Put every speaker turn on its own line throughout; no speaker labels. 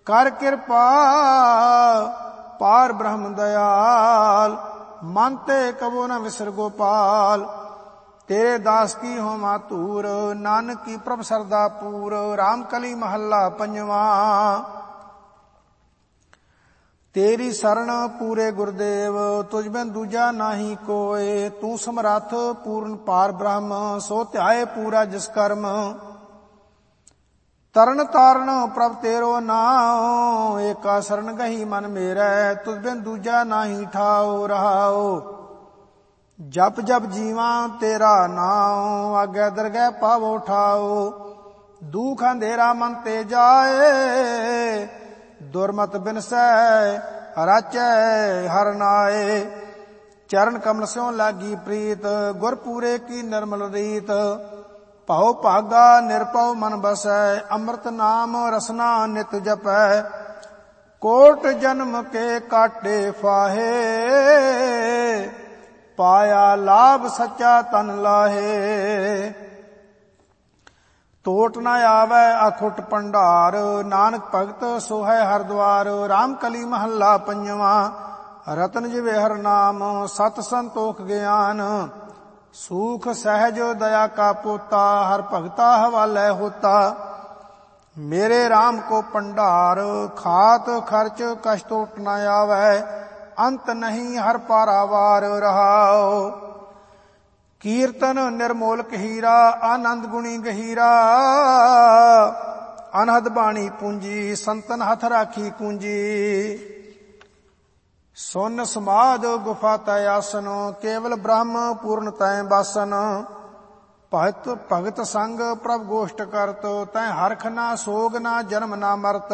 ਕਰ ਕਿਰਪਾ ਪਾਰ ਬ੍ਰਹਮ ਦਇਆਲ, ਮਨ ਤੇ ਕਬੋ ਨ ਵਿਸਰ ਗੋਪਾਲ। ਤੇਰੇ ਦਾਸ ਕੀ ਹੋਵਾਂ ਧੂਰ, ਨਾਨਕ ਕੀ ਪ੍ਰਭ ਸਰਦਾ ਪੂਰ। ਰਾਮ ਕਲੀ ਮਹੱਲਾ ਪੰਜਵਾਂ। ਤੇਰੀ ਸਰਣ ਪੂਰੇ ਗੁਰਦੇਵ, ਤੁਝ ਬਿਨ ਦੂਜਾ ਨਾਹੀ ਕੋਇ। ਤੂੰ ਸਮਰੱਥ ਪੂਰਨ ਪਾਰ ਬ੍ਰਹਮ, ਸੋ ਧਿਆਏ ਪੂਰਾ ਜਿਸ ਕਰਮ। ਤਰਨ ਤਾਰਨ ਪ੍ਰਭ ਤੇਰੋ ਨਾਉ, ਏਕਾ ਸਰਣ ਗਹੀ ਮਨ ਮੇਰੈ। ਤੁਝ ਬਿਨ ਦੂਜਾ ਨਾਹੀ ਠਾਉ ਰਹਾਉ। ਜਪ ਜਪ ਜੀਵਾਂ ਤੇਰਾ ਨਾਉ, ਆਗੇ ਦਰਗਹਿ ਪਾਵੋ ਠਾਉ। ਦੁਖ ਅੰਧੇਰਾ ਮਨ ਤੇ ਜਾਏ, ਦੁਰਮਤ ਬਿਨਸੈ ਰਾਚੈ ਹਰਿ ਨਾਏ। ਚਰਨ ਕਮਲ ਸਿਉ ਲਾਗੀ ਪ੍ਰੀਤ, ਗੁਰ ਪੂਰੇ ਕੀ ਨਿਰਮਲ ਰੀਤ। ਭਉ ਭਾਗਾ ਨਿਰਭਉ ਮਨ ਬਸੈ, ਅੰਮ੍ਰਿਤ ਨਾਮ ਰਸਨਾ ਨਿਤ ਜਪੈ। ਕੋਟ ਜਨਮ ਕੇ ਕਾਟੇ ਫਾਹੇ, ਪਾਇਆ ਲਾਭ ਸੱਚਾ ਤਨ ਲਾਹੇ। ਟੋਟ ਨ ਆਵੈ ਅਖੁੱਟ ਭੰਡਾਰ, ਨਾਨਕ ਭਗਤ ਸੋਹੈ ਹਰਿ ਦੁਆਰ। ਰਾਮ ਕਲੀ ਮਹੱਲਾ ਪੰਜਵਾਂ। ਰਤਨ ਜਿਵੇਂ ਹਰਿ ਨਾਮ, ਸਤ ਸੰਤੋਖ ਗਿਆਨ। ਸੂਖ ਸਹਿਜ ਦਇਆ ਕਾ ਪੋਤਾ, ਹਰ ਭਗਤਾ ਹਵਾਲੇ ਹੋਤਾ। ਮੇਰੇ RAM ਕੋ ਭੰਡਾਰ, ਖਾਤ ਖਰਚ ਕਛ ਟੋਟ ਨ ਆਵੈ। ਅੰਤ ਨਹੀਂ ਹਰ ਪਾਰਾਵਾਰ ਰਹਾਉ। ਕੀਰਤਨ ਨਿਰਮੋਲਕ ਹੀਰਾ, ਆਨੰਦ ਗੁਣੀ ਗਹੀਰਾ। ਅਨਹਦ ਬਾਣੀ ਪੂੰਜੀ, ਸੰਤਨ ਹੱਥ ਰਾਖੀ ਕੂੰਜੀ। ਸੁਨ ਸਮਾਧ ਗੁਫਾ ਤੈ ਆਸਨ, ਕੇਵਲ ਬ੍ਰਹਮ ਪੂਰਨ ਤੈ ਬਾਸਨ। ਭਗਤ ਸੰਗ ਪ੍ਰਭ ਗੋਸ਼ਟ ਕਰਤ, ਤੈ ਹਰਖ ਨਾ ਸੋਗ ਨਾ ਜਨਮ ਨਾ ਮਰਤ।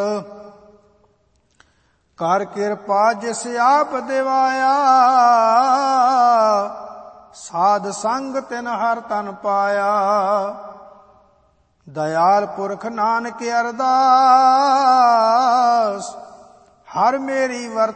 ਕਰ ਕਿਰਪਾ ਜਿਸ ਆਪ ਦਿਵਾਇਆ, ਸਾਧ ਸੰਗ ਤਿਨ ਹਰ ਤਨ ਪਾਇਆ। ਦਇਆਲ ਪੁਰਖ ਨਾਨਕ ਅਰਦਾਸ, ਹਰ ਮੇਰੀ ਵਰਤ